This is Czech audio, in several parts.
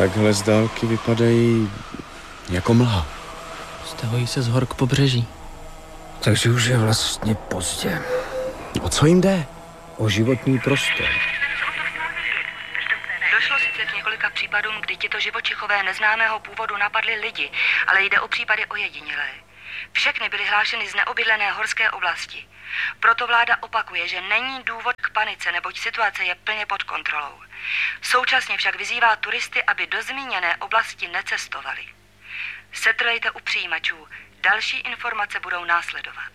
Takhle z dálky vypadají jako mlha. Stahují se z hor k pobřeží. Takže už je vlastně pozdě. O co jim jde? O životní prostor. Došlo sice k několika případům, kdy tito živočichové neznámého původu napadli lidi, ale jde o případy ojedinělé. Všechny byly hlášeny z neobydlené horské oblasti. Proto vláda opakuje, že není důvod k panice, neboť situace je plně pod kontrolou. Současně však vyzývá turisty, aby do zmíněné oblasti necestovali. Setrvejte u přijímačů. Další informace budou následovat.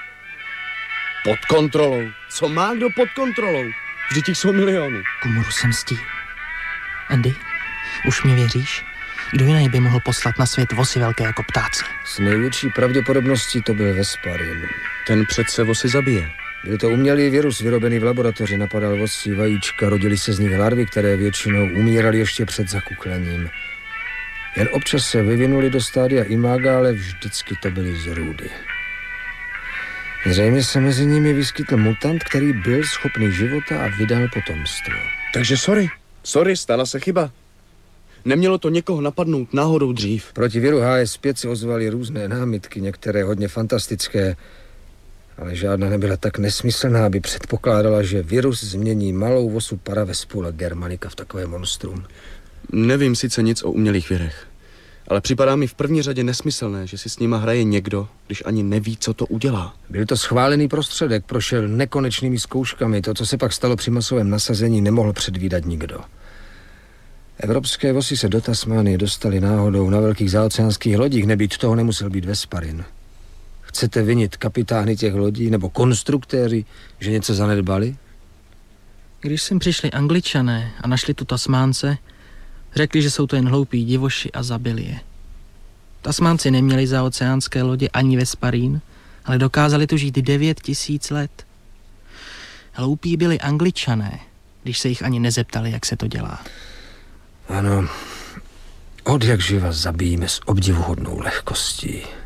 Pod kontrolou? Co má kdo pod kontrolou? Vždyť těch jsou miliony. Komoru se mstí. Andy, už mě věříš? Kdo jiný by mohl poslat na svět vosy velké jako ptáci? S největší pravděpodobností to byl Vesparin. Ten přece vosy zabije. Byl to umělý virus vyrobený v laboratoři, napadal vosí vajíčka, rodily se z nich larvy, které většinou umíraly ještě před zakuklením. Jen občas se vyvinuli do stádia imaga, ale vždycky to byly zrůdy. Zřejmě se mezi nimi vyskytl mutant, který byl schopný života a vydal potomstvo. Takže sorry, stala se chyba. Nemělo to někoho napadnout náhodou dřív. Proti viru HS5 se ozvaly různé námitky, některé hodně fantastické, ale žádná nebyla tak nesmyslná, aby předpokládala, že virus změní malou vosu Paravespula germanica v takové monstrum. Nevím sice nic o umělých virech, ale připadá mi v první řadě nesmyslné, že si s nima hraje někdo, když ani neví, co to udělá. Byl to schválený prostředek, prošel nekonečnými zkouškami. To, co se pak stalo při masovém nasazení, nemohl předvídat nikdo. Evropské vosy se do Tasmánie dostali náhodou na velkých zaoceánských lodích, nebýt toho nemusel být Vesparin. Chcete vinit kapitány těch lodí nebo konstruktéři, že něco zanedbali? Když sem přišli Angličané a našli tu Tasmánce, řekli, že jsou to jen hloupí divoši a zabili je. Tasmánci neměli zaoceánské lodě ani Vesparín, ale dokázali tu žít 9000 let. Hloupí byli Angličané, když se jich ani nezeptali, jak se to dělá. Ano, od jak živa zabijíme s obdivuhodnou lehkostí.